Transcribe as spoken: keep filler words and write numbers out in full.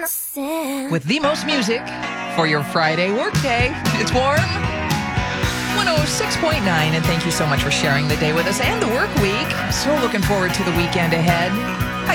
with the most music for your Friday workday. It's Warm one oh six point nine, and thank you so much for sharing the day with us and the work week. So looking forward to the weekend ahead.